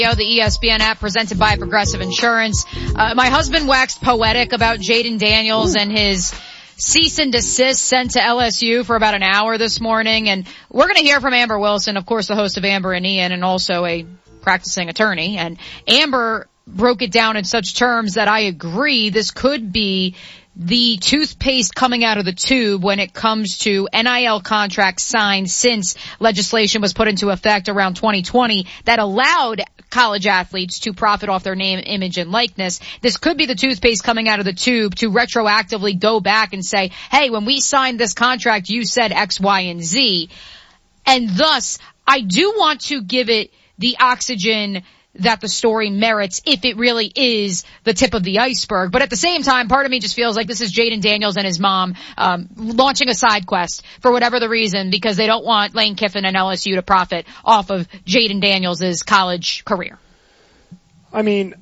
The ESPN app presented by Progressive Insurance. My husband waxed poetic about Jaden Daniels and his cease and desist sent to LSU for about an hour this morning. And we're going to hear from Amber Wilson, of course, the host of Amber and Ian, and also a practicing attorney. And Amber broke it down in such terms that I agree this could be the toothpaste coming out of the tube when it comes to NIL contracts signed since legislation was put into effect around 2020 that allowed college athletes to profit off their name, image, and likeness. This could be the toothpaste coming out of the tube to retroactively go back and say, hey, when we signed this contract, you said X, Y, and Z. And thus, I do want to give it the oxygen that the story merits if it really is the tip of the iceberg. But at the same time, part of me just feels like this is Jaden Daniels and his mom launching a side quest for whatever the reason, because they don't want Lane Kiffin and LSU to profit off of Jaden Daniels' college career. I mean,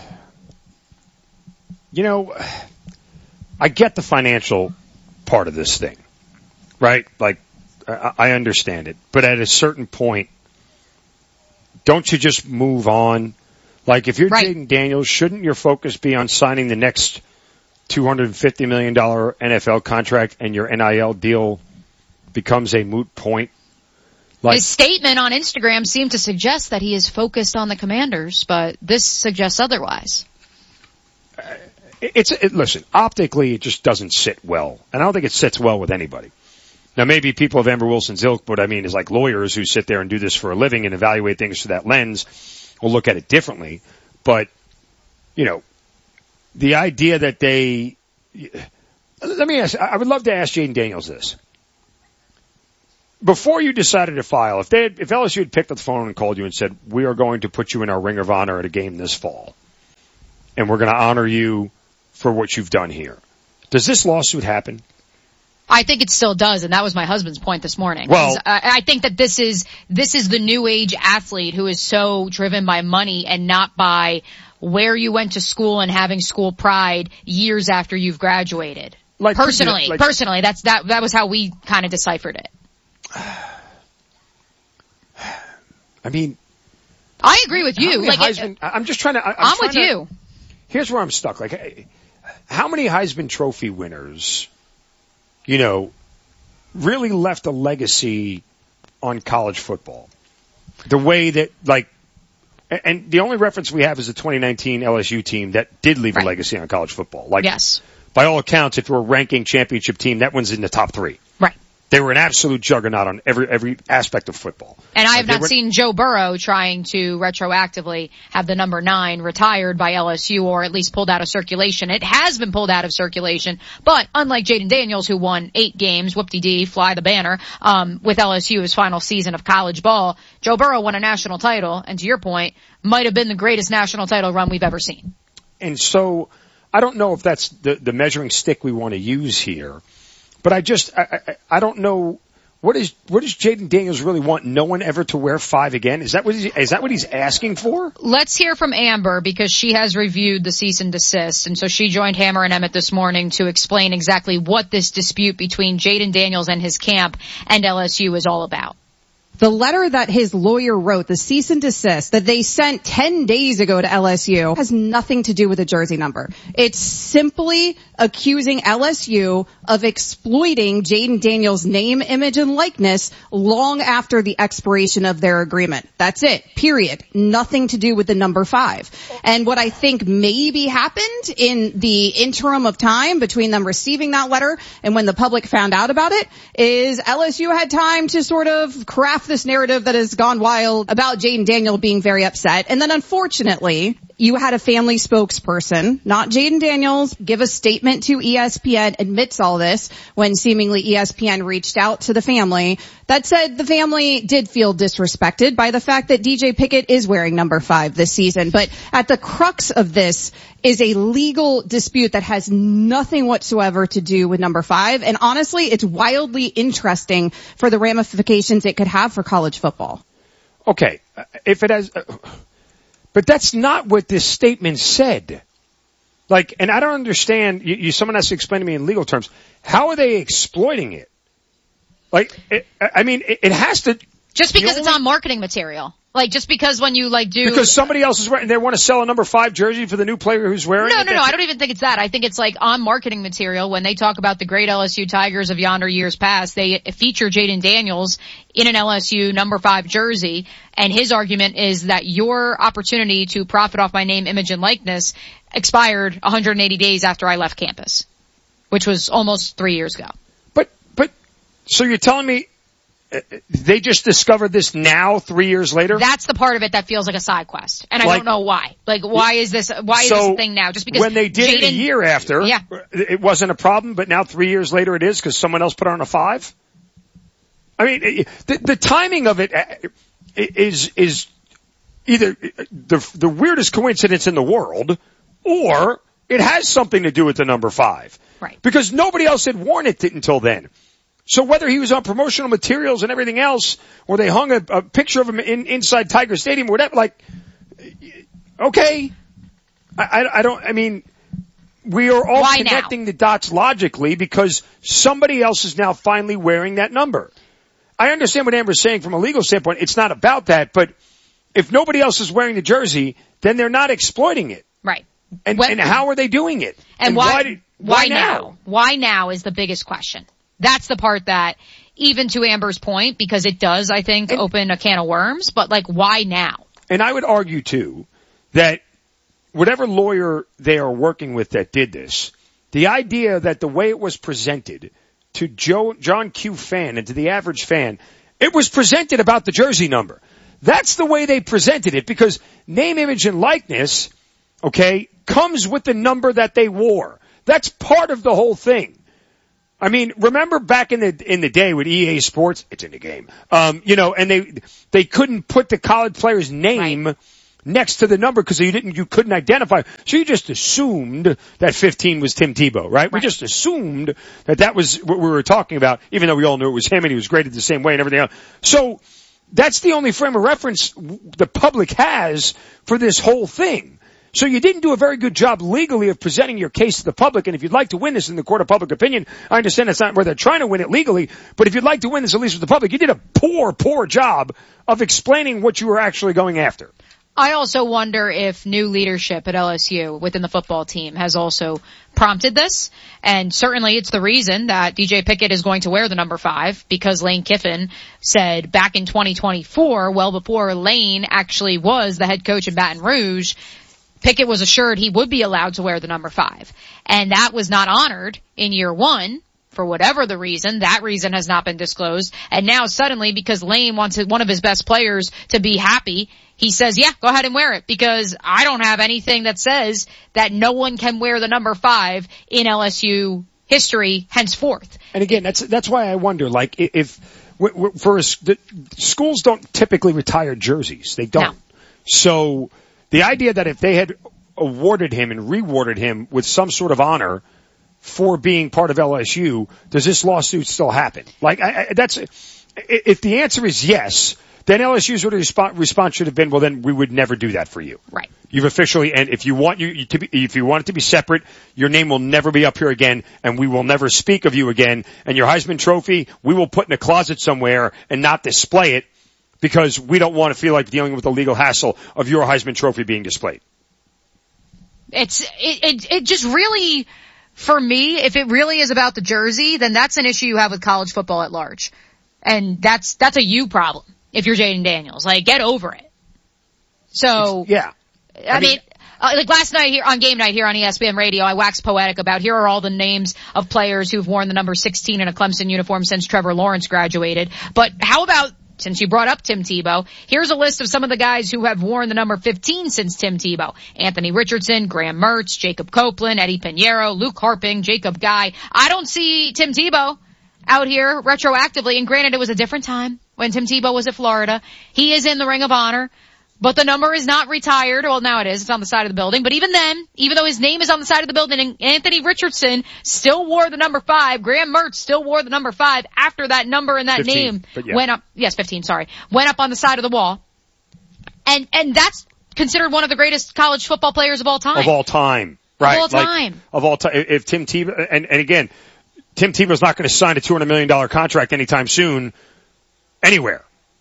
you know, I get the financial part of this thing, right? Like, I understand it. But at a certain point, don't you just move on? Like, if you're right. Jaden Daniels, shouldn't your focus be on signing the next $250 million NFL contract and your NIL deal becomes a moot point? Like, his statement on Instagram seemed to suggest that he is focused on the Commanders, but this suggests otherwise. Listen, optically it just doesn't sit well. And I don't think it sits well with anybody. Now, maybe people of Amber Wilson's ilk, but I mean, is like lawyers who sit there and do this for a living and evaluate things through that lens will look at it differently. But, you know, the idea that let me ask, I would love to ask Jaden Daniels this. Before you decided to file, if LSU had picked up the phone and called you and said, we are going to put you in our Ring of Honor at a game this fall, and we're going to honor you for what you've done here, does this lawsuit happen? I think it still does, and that was my husband's point this morning. Well, I think that this is the new age athlete who is so driven by money and not by where you went to school and having school pride years after you've graduated. Like, personally, that was how we kind of deciphered it. I mean, I agree with you. I'm just trying to. I'm with you. Here's where I'm stuck. Like, how many Heisman Trophy winners, you know, really left a legacy on college football? The way that, like, and the only reference we have is the 2019 LSU team that did leave a legacy on college football. Like, yes. By all accounts, if we're ranking championship team, that one's in the top 3. Right. They were an absolute juggernaut on every aspect of football. And I have not seen Joe Burrow trying to retroactively have the number 9 retired by LSU or at least pulled out of circulation. It has been pulled out of circulation, but unlike Jaden Daniels, who won 8 games, whoop-de-dee, fly the banner, with LSU his final season of college ball, Joe Burrow won a national title, and to your point, might have been the greatest national title run we've ever seen. And so, I don't know if that's the measuring stick we want to use here. But I don't know, what does Jaden Daniels really want? No one ever to wear 5 again? Is that what he's asking for? Let's hear from Amber, because she has reviewed the cease and desist, and so she joined Hammer and Emmett this morning to explain exactly what this dispute between Jaden Daniels and his camp and LSU is all about. The letter that his lawyer wrote, the cease and desist that they sent 10 days ago to LSU, has nothing to do with a jersey number. It's simply accusing LSU of exploiting Jaden Daniels' name, image, and likeness long after the expiration of their agreement. That's it. Period. Nothing to do with the number 5. And what I think maybe happened in the interim of time between them receiving that letter and when the public found out about it is LSU had time to sort of craft this narrative that has gone wild about Jaden Daniels being very upset. And then unfortunately, you had a family spokesperson, not Jaden Daniels, give a statement to ESPN, admits all this when seemingly ESPN reached out to the family that said the family did feel disrespected by the fact that DJ Pickett is wearing number 5 this season. But at the crux of this is a legal dispute that has nothing whatsoever to do with number 5. And honestly, it's wildly interesting for the ramifications it could have for college football. Okay. If it has, but that's not what this statement said. Like, and I don't understand, someone has to explain to me in legal terms, how are they exploiting it? Like, it has to. Just because it's on marketing material. Like, just because when you like do... Because somebody else is wearing, they want to sell a number 5 jersey for the new player who's wearing it? No, I don't even think it's that. I think it's like on marketing material when they talk about the great LSU Tigers of yonder years past, they feature Jaden Daniels in an LSU number 5 jersey, and his argument is that your opportunity to profit off my name, image, and likeness expired 180 days after I left campus, which was almost 3 years ago. But, so you're telling me they just discovered this now, 3 years later? That's the part of it that feels like a side quest. And I don't know why. Like, why is this a thing now? Just because when they did it a year after, it wasn't a problem, but now 3 years later it is because someone else put on a 5? I mean, the timing of it is either the weirdest coincidence in the world, or it has something to do with the number 5. Right. Because nobody else had worn it until then. So whether he was on promotional materials and everything else, or they hung a picture of him inside Tiger Stadium or whatever, like, okay. I mean, we are all connecting the dots logically because somebody else is now finally wearing that number. I understand what Amber's saying from a legal standpoint. It's not about that, but if nobody else is wearing the jersey, then they're not exploiting it. Right. And how are they doing it? And why now? Why now is the biggest question. That's the part that, even to Amber's point, because it does, I think, open a can of worms, but like, why now? And I would argue too, that whatever lawyer they are working with that did this, the idea that the way it was presented to John Q. fan and to the average fan, it was presented about the jersey number. That's the way they presented it, because name, image, and likeness, okay, comes with the number that they wore. That's part of the whole thing. I mean, remember back in the day with EA Sports, it's in the game, and they couldn't put the college player's name next to the number because you couldn't identify. So you just assumed that 15 was Tim Tebow, right? We just assumed that was what we were talking about, even though we all knew it was him and he was graded the same way and everything else. So that's the only frame of reference the public has for this whole thing. So you didn't do a very good job legally of presenting your case to the public, and if you'd like to win this in the court of public opinion, I understand that's not where they're trying to win it legally, but if you'd like to win this at least with the public, you did a poor job of explaining what you were actually going after. I also wonder if new leadership at LSU within the football team has also prompted this, and certainly it's the reason that DJ Pickett is going to wear the number 5, because Lane Kiffin said back in 2024, well before Lane actually was the head coach in Baton Rouge, Pickett was assured he would be allowed to wear the number 5. And that was not honored in year 1 for whatever the reason. That reason has not been disclosed. And now suddenly, because Lane wants one of his best players to be happy, he says, yeah, go ahead and wear it, because I don't have anything that says that no one can wear the number 5 in LSU history henceforth. And again, that's why I wonder, like, if the schools don't typically retire jerseys. They don't. No. So the idea that if they had awarded him and rewarded him with some sort of honor for being part of LSU, does this lawsuit still happen? Like, if the answer is yes, then LSU's sort of response should have been, well, then we would never do that for you. Right. You've officially, and if you want if you want it to be separate, your name will never be up here again, and we will never speak of you again, and your Heisman Trophy, we will put in a closet somewhere and not display it, because we don't want to feel like dealing with the legal hassle of your Heisman Trophy being displayed. It just really, for me, if it really is about the jersey, then that's an issue you have with college football at large. And that's a you problem if you're Jaden Daniels. Like, get over it. So, yeah. I mean, like last night here on game night here on ESPN Radio, I waxed poetic about here are all the names of players who've worn the number 16 in a Clemson uniform since Trevor Lawrence graduated. But how about, since you brought up Tim Tebow, here's a list of some of the guys who have worn the number 15 since Tim Tebow. Anthony Richardson, Graham Mertz, Jacob Copeland, Eddie Pinheiro, Luke Harping, Jacob Guy. I don't see Tim Tebow out here retroactively, and granted it was a different time when Tim Tebow was at Florida. He is in the Ring of Honor, but the number is not retired. Well, now it is. It's on the side of the building. But even then, even though his name is on the side of the building, Anthony Richardson still wore the number 5. Graham Mertz still wore the number 5 after that number and that 15, name went up. Yes, 15, sorry. Went up on the side of the wall. And that's considered one of the greatest college football players of all time. Of all time. Right. Of all time. Like, of all time. If Tim Tebow, and again, Tim Tebow's not going to sign a $200 million contract anytime soon anywhere.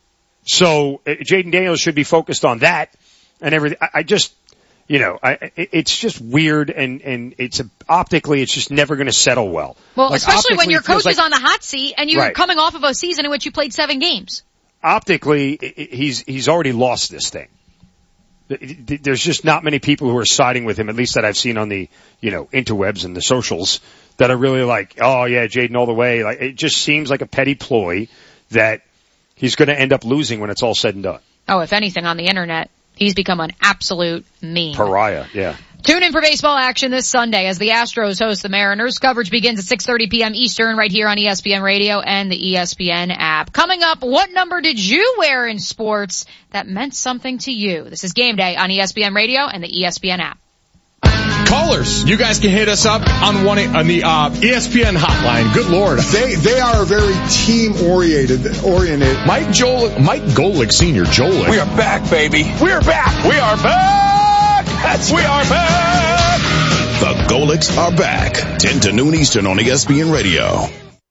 So Jaden Daniels should be focused on that and everything. I just, it's just weird and optically it's just never going to settle well. Well, especially when your coach is on the hot seat and you're right. coming off of a season in which you played 7 games. Optically, he's already lost this thing. There's just not many people who are siding with him, at least that I've seen on the, interwebs and the socials, that are really like, oh yeah, Jaden all the way. Like, it just seems like a petty ploy that he's going to end up losing when it's all said and done. Oh, if anything, on the internet, he's become an absolute meme. Pariah, yeah. Tune in for baseball action this Sunday as the Astros host the Mariners. Coverage begins at 6:30 p.m. Eastern right here on ESPN Radio and the ESPN app. Coming up, what number did you wear in sports that meant something to you? This is Game Day on ESPN Radio and the ESPN app. Callers, you guys can hit us up on the ESPN hotline. Good Lord. They are very team oriented. Mike Golick Sr. Jolik. We are back, baby. We're back. We are back. We are back. The Golicks are back. 10 to noon Eastern on ESPN Radio.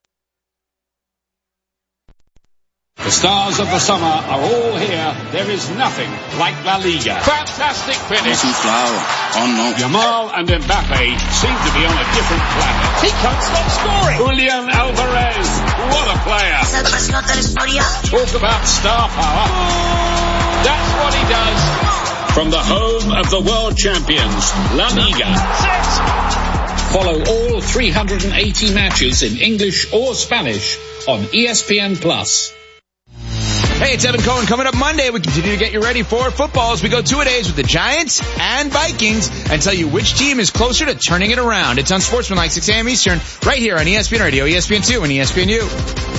The stars of the summer are all here. There is nothing like La Liga. Fantastic finish. Yamal and Mbappe seem to be on a different planet. He can't stop scoring. Julian Alvarez, what a player. Talk about star power. That's what he does. From the home of the world champions, La Liga. Follow all 380 matches in English or Spanish on ESPN+. Hey, it's Evan Cohen. Coming up Monday, we continue to get you ready for football as we go 2-a-days with the Giants and Vikings and tell you which team is closer to turning it around. It's on Sportsmanlike 6 a.m. Eastern, right here on ESPN Radio, ESPN2, and ESPNU.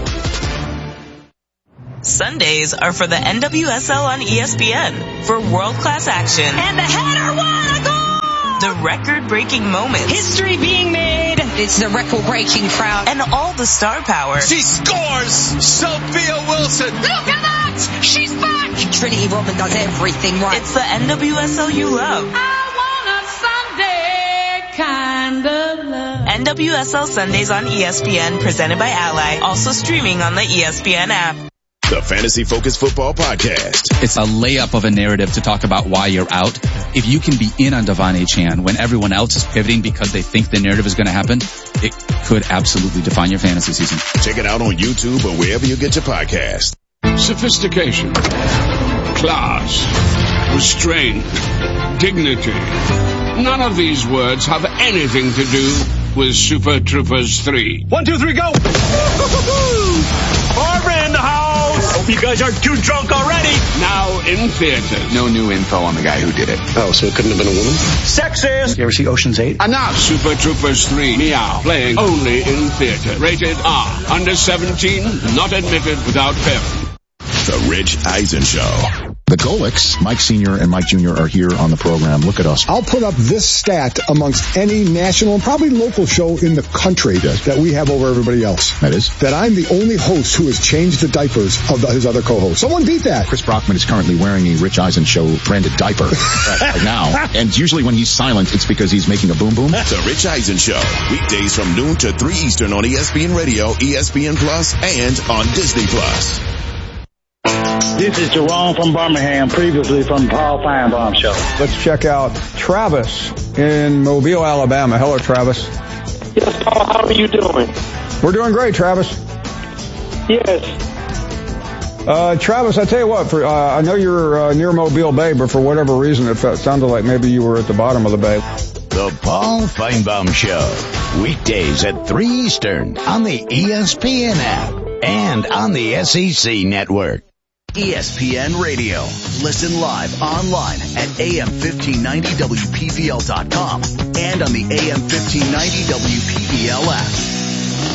Sundays are for the NWSL on ESPN for world-class action. And the header, what a goal! The record-breaking moments. History being made. It's the record-breaking crowd. And all the star power. She scores! Sophia Wilson! Look at that! She's back! Trinity Rodman does everything right. It's the NWSL you love. I want a Sunday kind of love. NWSL Sundays on ESPN, presented by Ally. Also streaming on the ESPN app. The Fantasy Focus Football Podcast. It's a layup of a narrative to talk about why you're out. If you can be in on Devon Achane when everyone else is pivoting because they think the narrative is going to happen, it could absolutely define your fantasy season. Check it out on YouTube or wherever you get your podcast. Sophistication, class, restraint, dignity. None of these words have anything to do with Super Troopers 3. 1, 2, 3, go! Barbara in the house! Hope you guys aren't too drunk already. Now in theaters. No new info on the guy who did it. Oh, so it couldn't have been a woman? Sexist! You ever see Ocean's 8? Enough! Super Troopers 3, Meow. Playing only in theaters. Rated R. Under 17, not admitted without parent. The Rich Eisen Show. The Golicks, Mike Sr. and Mike Jr. are here on the program. Look at us. I'll put up this stat amongst any national and probably local show in the country that we have over everybody else. That is? That I'm the only host who has changed the diapers of his other co-hosts. Someone beat that. Chris Brockman is currently wearing a Rich Eisen Show branded diaper right now. And usually when he's silent, it's because he's making a boom boom. The Rich Eisen Show. Weekdays from noon to 3 Eastern on ESPN Radio, ESPN Plus, and on Disney Plus. This is Jerome from Birmingham, previously from Paul Feinbaum Show. Let's check out Travis in Mobile, Alabama. Hello, Travis. Yes, Paul, how are you doing? We're doing great, Travis. Yes. Travis, I tell you what, I know you're near Mobile Bay, but for whatever reason, it sounded like maybe you were at the bottom of the bay. The Paul Feinbaum Show, weekdays at 3 Eastern on the ESPN app and on the SEC Network. ESPN Radio. Listen live online at AM1590WPVL.com and on the AM1590 WPVL app.